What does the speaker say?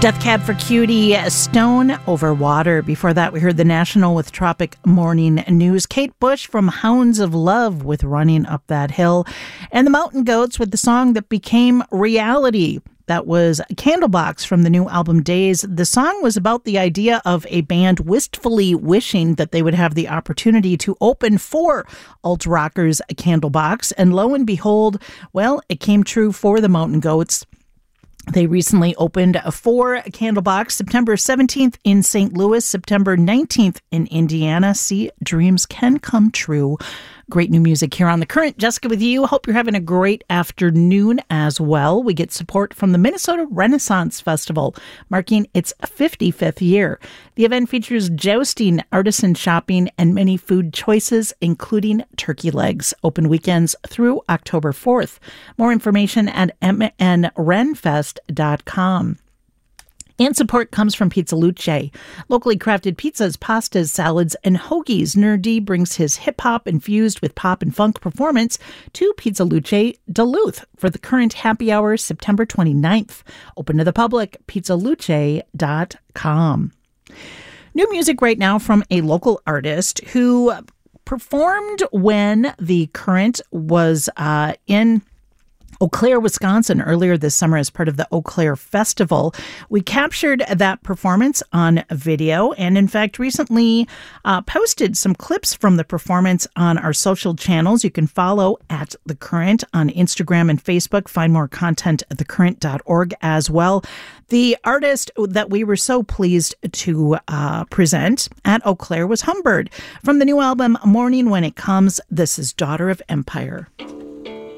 Death Cab for Cutie, Stone Over Water. Before that, we heard The National with Tropic Morning News. Kate Bush from Hounds of Love with Running Up That Hill. And the Mountain Goats with the song that became reality. That was Candlebox from the new album Days. The song was about the idea of a band wistfully wishing that they would have the opportunity to open for alt rockers Candlebox. And lo and behold, well, it came true for the Mountain Goats. They recently opened for Candlebox September 17th in St. Louis, September 19th in Indiana. See, dreams can come true. Great new music here on The Current. Jessica with you. Hope you're having a great afternoon as well. We get support from the Minnesota Renaissance Festival, marking its 55th year. The event features jousting, artisan shopping, and many food choices, including turkey legs. Open weekends through October 4th. More information at mnrenfest.com. And support comes from Pizza Luce. Locally crafted pizzas, pastas, salads, and hoagies. Nerdy brings his hip-hop infused with pop and funk performance to Pizza Luce Duluth for the current happy hour, September 29th. Open to the public, pizzaluce.com. New music right now from a local artist who performed when The Current was in Eau Claire, Wisconsin, earlier this summer as part of the Eau Claire Festival. We captured that performance on video and, in fact, recently posted some clips from the performance on our social channels. You can follow at The Current on Instagram and Facebook. Find more content at thecurrent.org as well. The artist that we were so pleased to present at Eau Claire was Humbird. From the new album Morning When It Comes, this is Daughter of Empire.